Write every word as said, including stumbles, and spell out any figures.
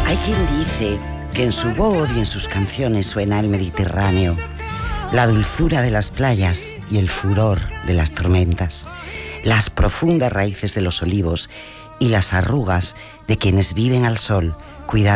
Hay quien dice que en su voz y en sus canciones suena el Mediterráneo, la dulzura de las playas y el furor de las tormentas, las profundas raíces de los olivos y las arrugas de quienes viven al sol, cuidando